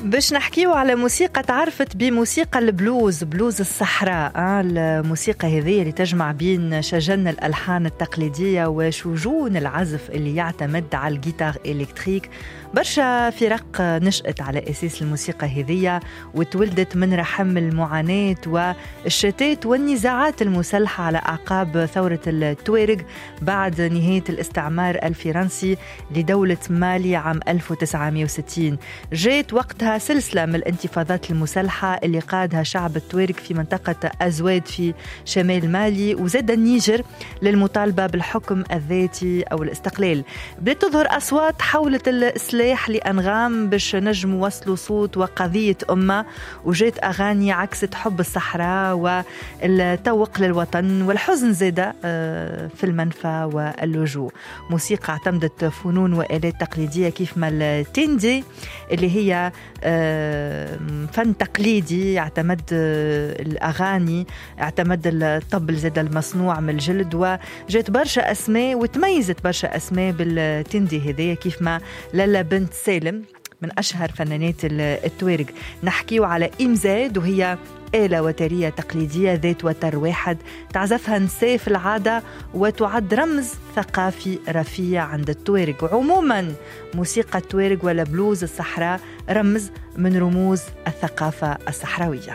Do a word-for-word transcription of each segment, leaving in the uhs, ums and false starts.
باش نحكيو على موسيقى تعرفت بموسيقى البلوز، بلوز الصحراء. آه الموسيقى هذه اللي تجمع بين شجن الألحان التقليدية وشجون العزف اللي يعتمد على الجيتار إلكتريك. برشا فرق نشأت على أساس الموسيقى هذه وتولدت من رحم المعاناة والشتات والنزاعات المسلحة على أعقاب ثورة التوارق بعد نهاية الاستعمار الفرنسي لدولة مالي عام ألف وتسعمائة وستين. جاءت وقتها سلسلة من الانتفاضات المسلحة اللي قادها شعب التوارق في منطقة أزواد في شمال مالي وزاد النيجر للمطالبة بالحكم الذاتي أو الاستقلال. بدأت تظهر أصوات حولت الإسلاح لأنغام باش نجموا وصلوا صوت وقضية أمة، وجات أغاني عكست حب الصحراء والتوق للوطن والحزن زادة في المنفى واللجوء. موسيقى اعتمدت فنون وآلات تقليدية كيف ما التندي اللي هي فن تقليدي اعتمد الأغاني، اعتمد الطبل زاد المصنوع من الجلد، وجات برشا أسماء وتميزت برشا أسماء بالتندي هذية كيف ما لالا بنت سالم من أشهر فنانات التوارق. نحكيو على إمزاد وهي آلة وترية تقليدية ذات وتر واحد تعزفها نساء في العادة وتعد رمز ثقافي رفيع عند التوارق. عموما موسيقى التوارق ولا بلوز الصحراء رمز من رموز الثقافة الصحراوية.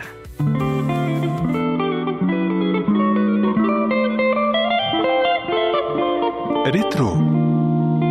ريترو